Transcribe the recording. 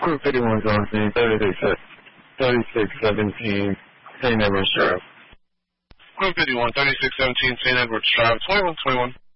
Group 51 Johnson, 3617 St. Edward's Drive. Group 51, 3617 St. Edward's Drive, 2121.